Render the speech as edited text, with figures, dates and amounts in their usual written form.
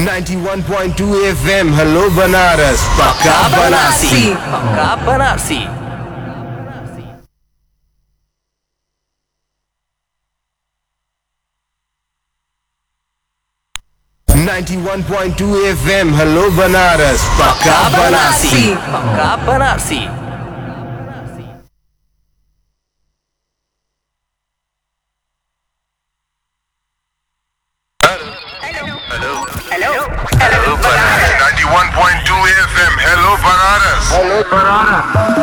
91.2 FM hello Banaras पक्का बनारसी पक्का Banarasi 91.2 FM hello Banaras पक्का बनारसी पक्का Banarasi Hello, 91.2 FM. Hello, Banaras.